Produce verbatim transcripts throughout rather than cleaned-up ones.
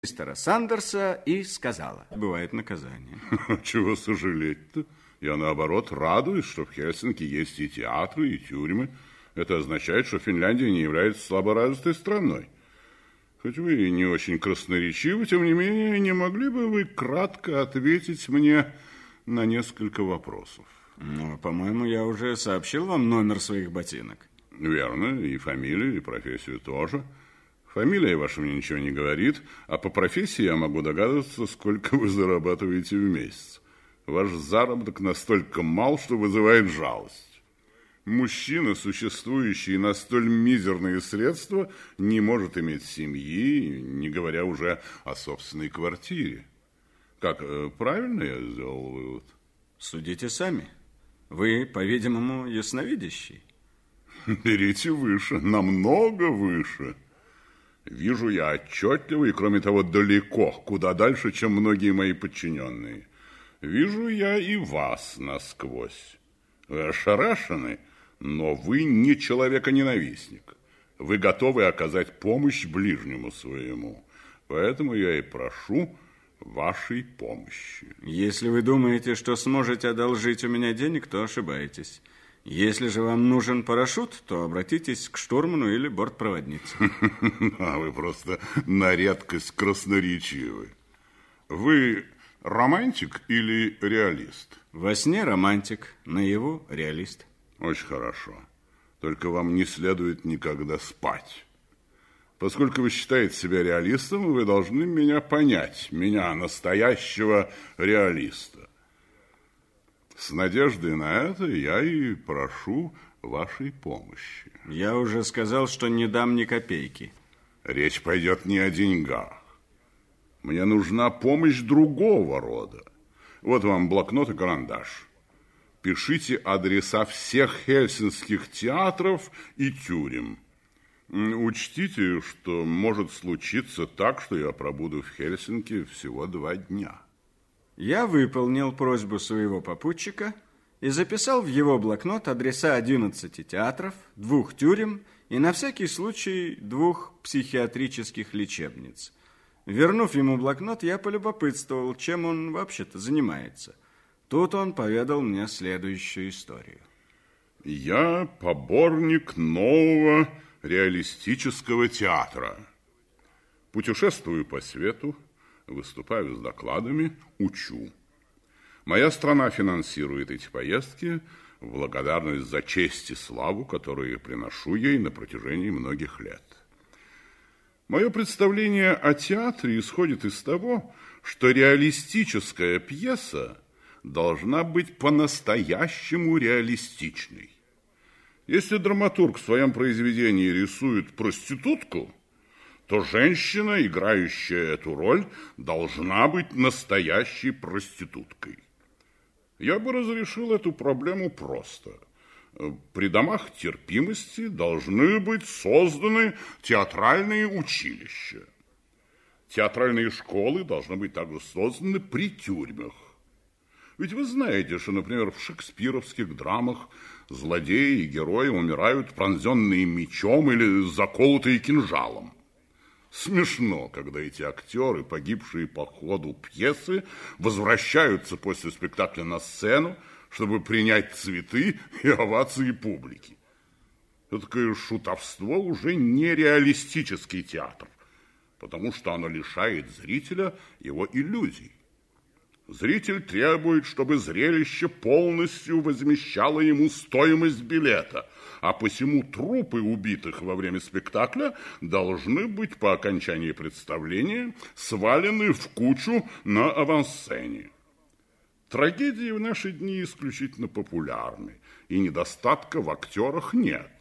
мистера Сандерса и сказала: бывает наказание. Чего сожалеть-то? Я, наоборот, радуюсь, что в Хельсинки есть и театры, и тюрьмы. Это означает, что Финляндия не является слаборазвитой страной. Хоть вы и не очень красноречивы, тем не менее, не могли бы вы кратко ответить мне на несколько вопросов? Ну, по-моему, я уже сообщил вам номер своих ботинок. Верно, и фамилию, и профессию тоже. Фамилия ваша мне ничего не говорит, а по профессии я могу догадываться, сколько вы зарабатываете в месяц. Ваш заработок настолько мал, что вызывает жалость. Мужчина, существующий на столь мизерные средства, не может иметь семьи, не говоря уже о собственной квартире. Как, правильно я сделал вывод? Судите сами. Вы, по-видимому, ясновидящий. Берите выше, намного выше. Вижу я отчетливо и, кроме того, далеко, куда дальше, чем многие мои подчиненные. Вижу я и вас насквозь. Вы ошарашены, но вы не человеконенавистник. Вы готовы оказать помощь ближнему своему. Поэтому я и прошу вашей помощи. Если вы думаете, что сможете одолжить у меня денег, то ошибаетесь. Если же вам нужен парашют, то обратитесь к штурману или бортпроводнице. А вы просто на редкость красноречивы. Вы романтик или реалист? Во сне романтик, наяву реалист. Очень хорошо. Только вам не следует никогда спать. Поскольку вы считаете себя реалистом, вы должны меня понять, меня, настоящего реалиста. С надеждой на это я и прошу вашей помощи. Я уже сказал, что не дам ни копейки. Речь пойдет не о деньгах. Мне нужна помощь другого рода. Вот вам блокнот и карандаш. Пишите адреса всех хельсинских театров и тюрем. Учтите, что может случиться так, что я пробуду в Хельсинки всего два дня. Я выполнил просьбу своего попутчика и записал в его блокнот адреса одиннадцати театров, двух тюрем и, на всякий случай, двух психиатрических лечебниц. Вернув ему блокнот, я полюбопытствовал, чем он вообще-то занимается. Тут он поведал мне следующую историю. Я поборник нового реалистического театра. Путешествую по свету, выступаю с докладами, учу. Моя страна финансирует эти поездки в благодарность за честь и славу, которые приношу ей на протяжении многих лет. Мое представление о театре исходит из того, что реалистическая пьеса должна быть по-настоящему реалистичной. Если драматург в своем произведении рисует проститутку, то женщина, играющая эту роль, должна быть настоящей проституткой. Я бы разрешил эту проблему просто. При домах терпимости должны быть созданы театральные училища. Театральные школы должны быть также созданы при тюрьмах. Ведь вы знаете, что, например, в шекспировских драмах злодеи и герои умирают пронзенные мечом или заколотые кинжалом. Смешно, когда эти актеры, погибшие по ходу пьесы, возвращаются после спектакля на сцену, чтобы принять цветы и овации публики. Такое шутовство уже не реалистический театр, потому что оно лишает зрителя его иллюзий. Зритель требует, чтобы зрелище полностью возмещало ему стоимость билета, а посему трупы убитых во время спектакля должны быть по окончании представления свалены в кучу на авансцене. Трагедии в наши дни исключительно популярны, и недостатка в актерах нет.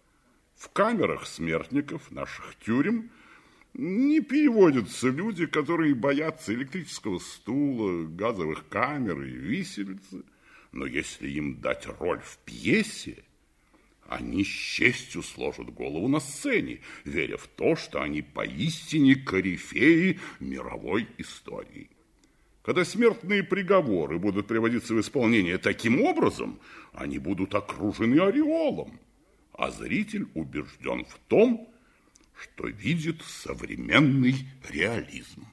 В камерах смертников наших тюрем не переводятся люди, которые боятся электрического стула, газовых камер и виселицы. Но если им дать роль в пьесе, они с честью сложат голову на сцене, веря в то, что они поистине корифеи мировой истории. Когда смертные приговоры будут приводиться в исполнение таким образом, они будут окружены ореолом, а зритель убежден в том, что видит современный реализм.